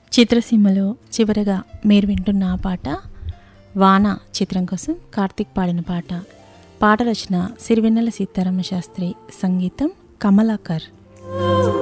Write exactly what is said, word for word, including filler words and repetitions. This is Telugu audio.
చిత్రసీమలో చివరగా మీరు వింటున్న ఆ పాట వాన చిత్రం కోసం కార్తీక్ పాడిన పాట. పాట రచన సిరివెన్నెల సీతారామ శాస్త్రి, సంగీతం కమలాకర్.